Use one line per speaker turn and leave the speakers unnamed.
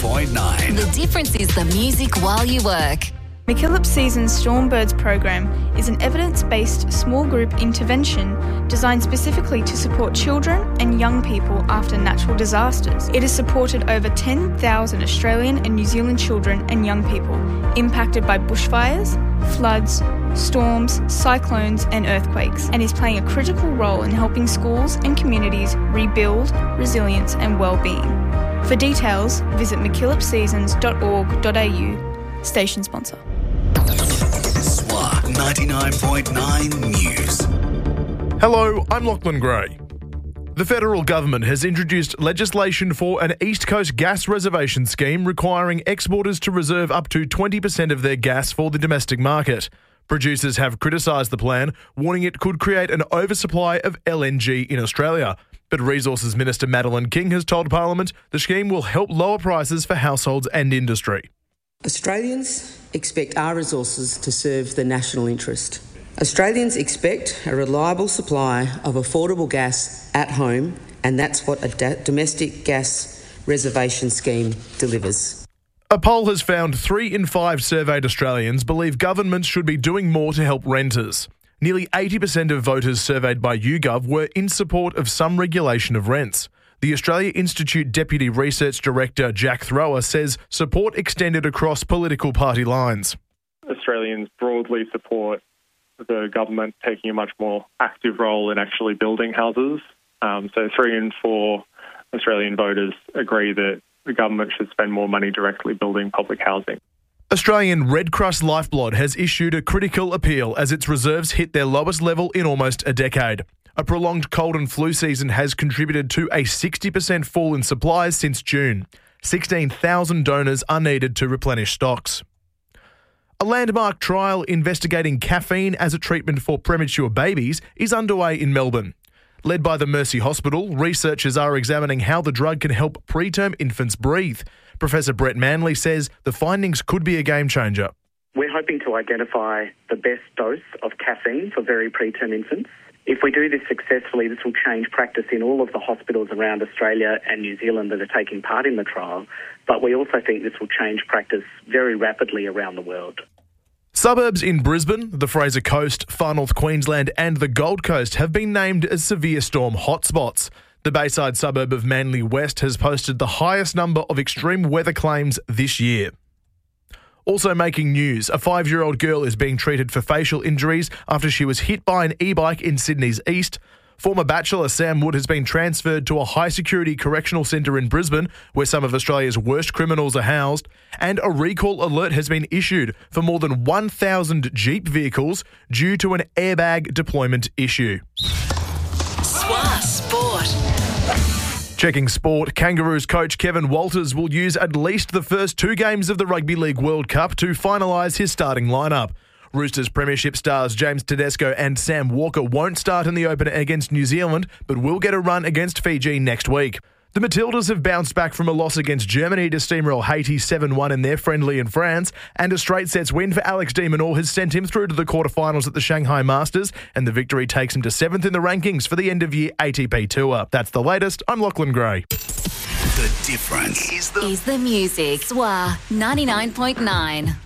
99.9.
The difference is the music while you work.
MacKillop Season's Storm Birds program is an evidence-based small group intervention designed specifically to support children and young people after natural disasters. It has supported over 10,000 Australian and New Zealand children and young people impacted by bushfires, floods, storms, cyclones and earthquakes, and is playing a critical role in helping schools and communities rebuild resilience and well-being. For details, visit mckillopseasons.org.au. Station sponsor.
SWA 99.9 News.
Hello, I'm Lachlan Gray. The federal government has introduced legislation for an East Coast gas reservation scheme requiring exporters to reserve up to 20% of their gas for the domestic market. Producers have criticised the plan, warning it could create an oversupply of LNG in Australia. But Resources Minister Madeleine King has told Parliament the scheme will help lower prices for households and industry.
Australians expect our resources to serve the national interest. Australians expect a reliable supply of affordable gas at home, and that's what a domestic gas reservation scheme delivers.
A poll has found 3 in 5 surveyed Australians believe governments should be doing more to help renters. Nearly 80% of voters surveyed by YouGov were in support of some regulation of rents. The Australia Institute Deputy Research Director Jack Thrower says support extended across political party lines.
Australians broadly support the government taking a much more active role in actually building houses. So 3 in 4 Australian voters agree that the government should spend more money directly building public housing.
Australian Red Cross Lifeblood has issued a critical appeal as its reserves hit their lowest level in almost a decade. A prolonged cold and flu season has contributed to a 60% fall in supplies since June. 16,000 donors are needed to replenish stocks. A landmark trial investigating caffeine as a treatment for premature babies is underway in Melbourne. Led by the Mercy Hospital, researchers are examining how the drug can help preterm infants breathe. Professor Brett Manley says the findings could be a game changer.
We're hoping to identify the best dose of caffeine for very preterm infants. If we do this successfully, this will change practice in all of the hospitals around Australia and New Zealand that are taking part in the trial, but we also think this will change practice very rapidly around the world.
Suburbs in Brisbane, the Fraser Coast, Far North Queensland and the Gold Coast have been named as severe storm hotspots. The Bayside suburb of Manly West has posted the highest number of extreme weather claims this year. Also making news, a 5-year-old girl is being treated for facial injuries after she was hit by an e-bike in Sydney's east. Former Bachelor Sam Wood has been transferred to a high-security correctional centre in Brisbane, where some of Australia's worst criminals are housed, and a recall alert has been issued for more than 1,000 Jeep vehicles due to an airbag deployment issue.
SWA Sport.
Checking sport, Kangaroos coach Kevin Walters will use at least the first 2 games of the Rugby League World Cup to finalise his starting lineup. Roosters premiership stars James Tedesco and Sam Walker won't start in the opener against New Zealand, but will get a run against Fiji next week. The Matildas have bounced back from a loss against Germany to steamroll Haiti 7-1 in their friendly in France, and a straight sets win for Alex de Minaur has sent him through to the quarterfinals at the Shanghai Masters, and the victory takes him to 7th in the rankings for the end-of-year ATP Tour. That's the latest. I'm Lachlan Gray.
The difference is
the music. SWA 99.9.